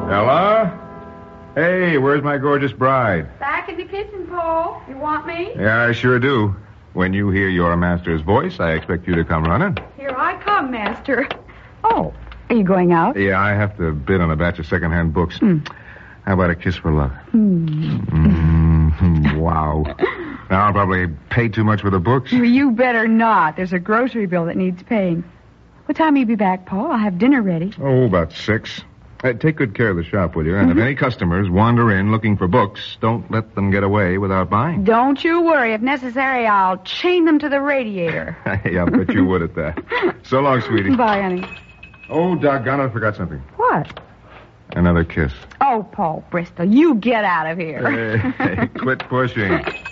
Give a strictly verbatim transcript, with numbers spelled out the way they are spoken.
Ella? Hey, where's my gorgeous bride? Back in the kitchen, Paul. You want me? Yeah, I sure do. When you hear your master's voice, I expect you to come running. Here I come, Master. Oh, are you going out? Yeah, I have to bid on a batch of second-hand books. Mm. How about a kiss for love? Mm. Mm, wow. Now I'll probably pay too much for the books. You better not. There's a grocery bill that needs paying. What time will you be back, Paul? I'll have dinner ready. Oh, about six. Uh, take good care of the shop, will you? And Mm-hmm. if any customers wander in looking for books, don't let them get away without buying. Don't you worry. If necessary, I'll chain them to the radiator. Hey, I'll bet you would at that. So long, sweetie. Bye, honey. Oh, doggone it, I forgot something. What? Another kiss. Oh, Paul Bristol, you get out of here. Hey, hey, quit pushing.